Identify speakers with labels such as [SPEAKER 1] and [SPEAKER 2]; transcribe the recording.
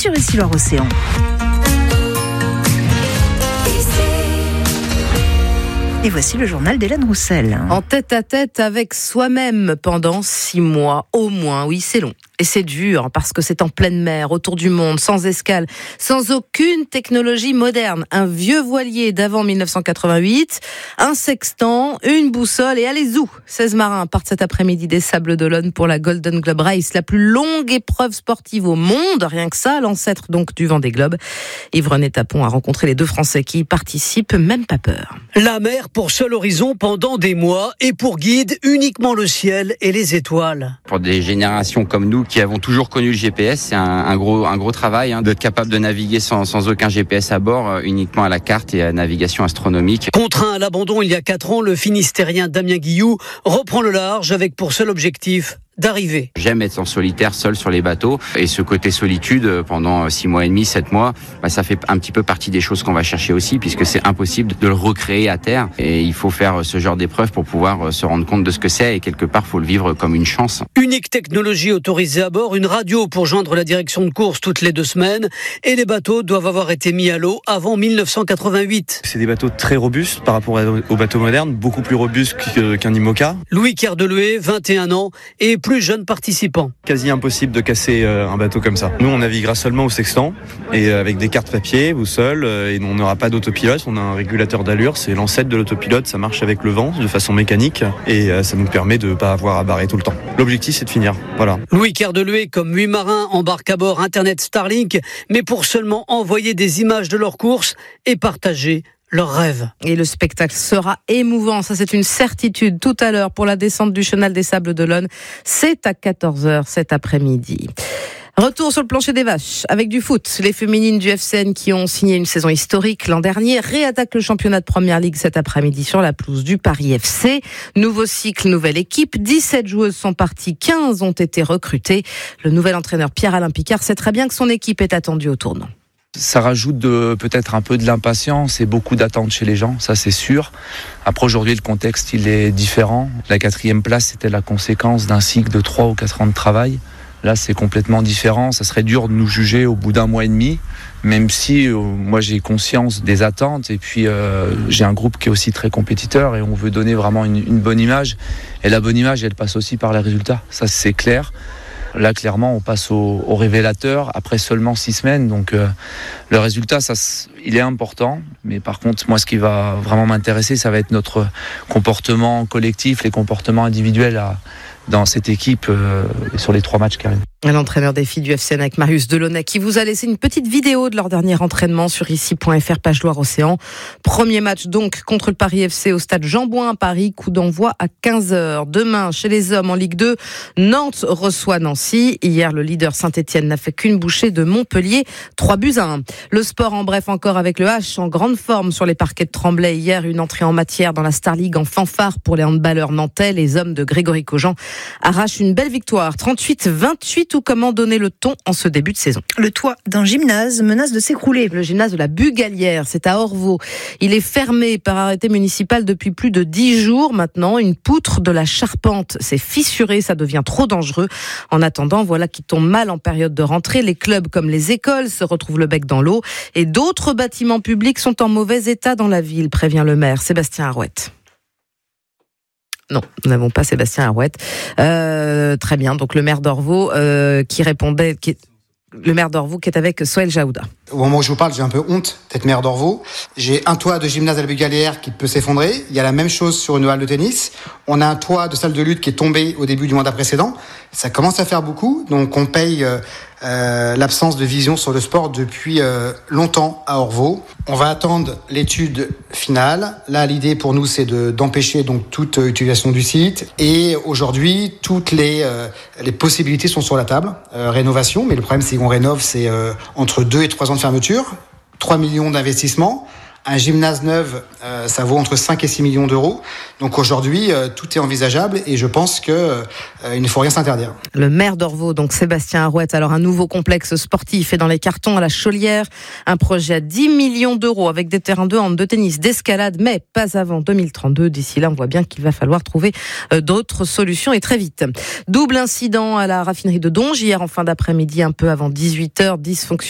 [SPEAKER 1] sur Issy-Loire-Océan. Et voici le journal d'Hélène Roussel.
[SPEAKER 2] En tête-à-tête avec soi-même pendant 6 mois, au moins. Oui, c'est long. Et c'est dur, parce que c'est en pleine mer, autour du monde, sans escale, sans aucune technologie moderne. Un vieux voilier d'avant 1988, un sextant, une boussole et allez zou. 16 marins partent cet après-midi des Sables d'Olonne pour la Golden Globe Race, la plus longue épreuve sportive au monde, rien que ça, l'ancêtre donc du Vendée Globe. Yves-René Tapon a rencontré les 2 Français qui y participent, même pas peur.
[SPEAKER 3] La mer pour seul horizon pendant des mois et pour guide uniquement le ciel et les étoiles.
[SPEAKER 4] Pour des générations comme nous qui avons toujours connu le GPS, c'est un gros travail d'être capable de naviguer sans aucun GPS à bord, uniquement à la carte et à la navigation astronomique.
[SPEAKER 3] Contraint à l'abandon il y a 4 ans, le Finistérien Damien Guilloux reprend le large avec pour seul objectif d'arriver.
[SPEAKER 4] J'aime être en solitaire, seul sur les bateaux. Et ce côté solitude, pendant 6 mois et demi, 7 mois, ça fait un petit peu partie des choses qu'on va chercher aussi, puisque c'est impossible de le recréer à terre. Et il faut faire ce genre d'épreuve pour pouvoir se rendre compte de ce que c'est. Et quelque part, il faut le vivre comme une chance.
[SPEAKER 3] Unique technologie autorisée à bord, une radio pour joindre la direction de course toutes les 2 semaines. Et les bateaux doivent avoir été mis à l'eau avant 1988.
[SPEAKER 5] C'est des bateaux très robustes par rapport aux bateaux modernes, beaucoup plus robustes qu'un IMOCA.
[SPEAKER 3] Louis Kerdeloué, 21 ans, et plus jeune participant.
[SPEAKER 5] Quasi impossible de casser un bateau comme ça. Nous, on naviguera seulement au sextant et avec des cartes papier, boussole, et on n'aura pas d'autopilote. On a un régulateur d'allure, c'est l'ancêtre de l'autopilote. Ça marche avec le vent de façon mécanique et ça nous permet de ne pas avoir à barrer tout le temps. L'objectif, c'est de finir. Voilà.
[SPEAKER 3] Louis Kerdeloué, comme 8 marins, embarque à bord Internet Starlink, mais pour seulement envoyer des images de leur course et partager leur rêve.
[SPEAKER 2] Et le spectacle sera émouvant, ça c'est une certitude. Tout à l'heure, pour la descente du chenal des Sables d'Olonne, c'est à 14h cet après-midi. Retour sur le plancher des vaches avec du foot. Les féminines du FCN qui ont signé une saison historique l'an dernier réattaquent le championnat de Première Ligue cet après-midi sur la pelouse du Paris FC. Nouveau cycle, nouvelle équipe. 17 joueuses sont parties, 15 ont été recrutées. Le nouvel entraîneur Pierre-Alain Picard sait très bien que son équipe est attendue au tournant.
[SPEAKER 6] Ça rajoute peut-être un peu de l'impatience et beaucoup d'attentes chez les gens, ça c'est sûr. Après aujourd'hui le contexte il est différent. La 4e place c'était la conséquence d'un cycle de 3 ou 4 ans de travail. Là c'est complètement différent, ça serait dur de nous juger au bout d'un mois et demi, même si moi j'ai conscience des attentes et puis j'ai un groupe qui est aussi très compétiteur et on veut donner vraiment une bonne image. Et la bonne image elle passe aussi par les résultats, ça c'est clair. Là, clairement, on passe au révélateur après seulement 6 semaines. Donc, le résultat, il est important. Mais par contre, moi, ce qui va vraiment m'intéresser, ça va être notre comportement collectif, les comportements individuels dans cette équipe sur les 3 matchs qui arrivent.
[SPEAKER 2] L'entraîneur des filles du FCN avec Marius Delaunay qui vous a laissé une petite vidéo de leur dernier entraînement sur ici.fr, page Loire-Océan. Premier match donc contre le Paris FC au stade Jean-Bouin à Paris, coup d'envoi à 15h. Demain, chez les hommes en Ligue 2, Nantes reçoit Nancy. Hier, le leader Saint-Etienne n'a fait qu'une bouchée de Montpellier, 3-1. Le sport en bref encore avec le H en grande forme sur les parquets de Tremblay. Hier, une entrée en matière dans la Star League en fanfare pour les handballeurs nantais. Les hommes de Grégory Cogent arrachent une belle victoire, 38-28. Tout comment donner le ton en ce début de saison.
[SPEAKER 1] Le toit d'un gymnase menace de s'écrouler.
[SPEAKER 2] Le gymnase de la Bugalière, c'est à Orvaux. Il est fermé par arrêté municipal depuis plus de 10 jours maintenant. Une poutre de la charpente s'est fissurée, ça devient trop dangereux. En attendant, voilà qui tombe mal en période de rentrée. Les clubs comme les écoles se retrouvent le bec dans l'eau et d'autres bâtiments publics sont en mauvais état dans la ville, prévient le maire Sébastien Arouette. Non, nous n'avons pas Sébastien Arouette. Très bien, donc le maire d'Orvaux le maire d'Orvaux qui est avec Soël Jaouda.
[SPEAKER 7] Au moment où je vous parle, j'ai un peu honte d'être maire d'Orvaux. J'ai un toit de gymnase à la Bugalière qui peut s'effondrer. Il y a la même chose sur une halle de tennis. On a un toit de salle de lutte qui est tombé au début du mandat précédent. Ça commence à faire beaucoup, donc on paye l'absence de vision sur le sport depuis longtemps à Orvaux. On va attendre l'étude finale. Là, l'idée pour nous, c'est d'empêcher donc toute utilisation du site. Et aujourd'hui, toutes les possibilités sont sur la table. Rénovation, mais le problème, c'est qu'on rénove, c'est entre 2 et 3 ans de fermeture, 3 millions d'investissements. Un gymnase neuf, ça vaut entre 5 et 6 millions d'euros. Donc aujourd'hui, tout est envisageable et je pense qu'il ne faut rien s'interdire.
[SPEAKER 2] Le maire d'Orvaux, donc Sébastien Arouette, alors un nouveau complexe sportif est dans les cartons à la Chaulière. Un projet à 10 millions d'euros avec des terrains de hand, de tennis, d'escalade, mais pas avant 2032. D'ici là, on voit bien qu'il va falloir trouver d'autres solutions et très vite. Double incident à la raffinerie de Donge hier en fin d'après-midi, un peu avant 18h, dysfonction